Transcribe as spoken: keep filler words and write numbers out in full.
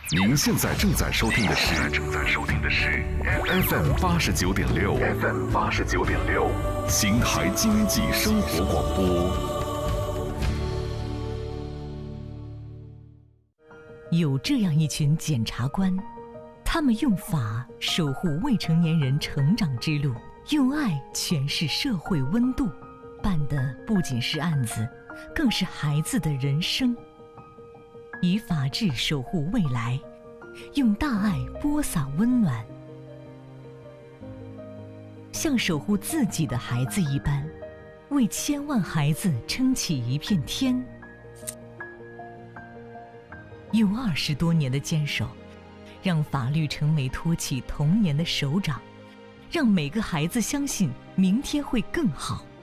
您现在正在收听的是正在收听的是 F M 八十九点六 F M 八十九点六邢台经济生活广播。 有这样一群检察官，他们用法守护未成年人成长之路，用爱诠释社会温度，办的不仅是案子，更是孩子的人生。以法治守护未来，用大爱播撒温暖，像守护自己的孩子一般，为千万孩子撑起一片天。用二十多年的坚守，让法律成为托起童年的手掌，让每个孩子相信明天会更好。